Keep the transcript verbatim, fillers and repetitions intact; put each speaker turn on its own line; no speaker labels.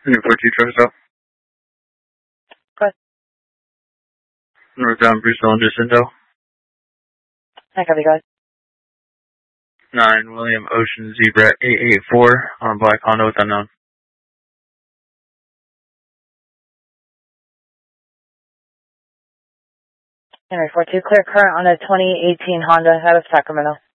Henry four two truck stop.
Go ahead.
Northbound Bristol and Jacinto.
I copy, go ahead.
nine William Ocean Zebra eight eight four on black Honda with unknown.
Henry four two, clear current on a twenty eighteen Honda out of Sacramento.